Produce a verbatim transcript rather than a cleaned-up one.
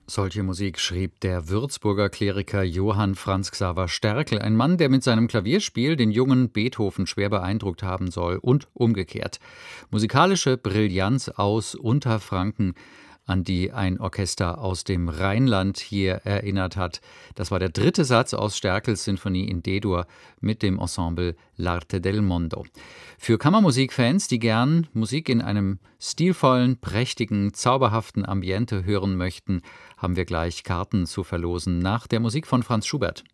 Solche Musik schrieb der Würzburger Kleriker Johann Franz Xaver Sterkel, ein Mann, der mit seinem Klavierspiel den jungen Beethoven schwer beeindruckt haben soll und umgekehrt. Musikalische Brillanz aus Unterfranken, an die ein Orchester aus dem Rheinland hier erinnert hat. Das war der dritte Satz aus Sterkels Sinfonie in D-Dur mit dem Ensemble L'Arte del Mondo. Für Kammermusikfans, die gern Musik in einem stilvollen, prächtigen, zauberhaften Ambiente hören möchten, haben wir gleich Karten zu verlosen nach der Musik von Franz Schubert.